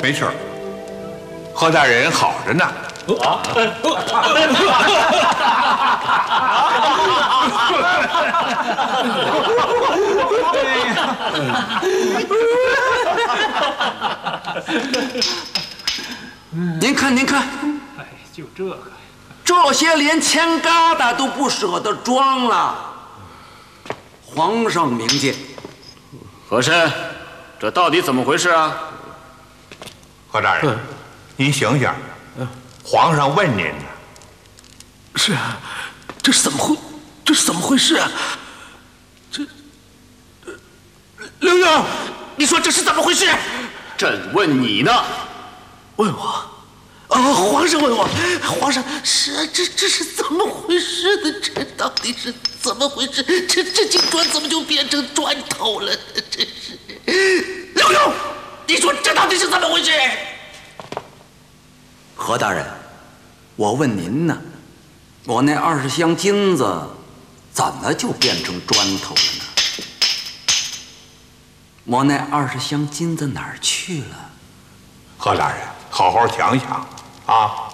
没事儿，何大人好着呢。 您看，您看， 哎，就这个， 这些连钱疙瘩都不舍得装了。皇上明鉴， 和珅，这到底怎么回事啊？ 何大人，您醒醒，皇上问您呢。 是啊，这是怎么回事啊？刘墉，你说这是怎么回事？ 朕问你呢。 问我？皇上问我，皇上是这是怎么回事呢？这到底是怎么回事？这金砖怎么就变成砖头了？真是，刘墉，你说这到底是怎么回事？ 何大人，我问您呢，我那20箱金子怎么就变成砖头了呢？我那20箱金子哪儿去了？ 何大人，好好想想啊！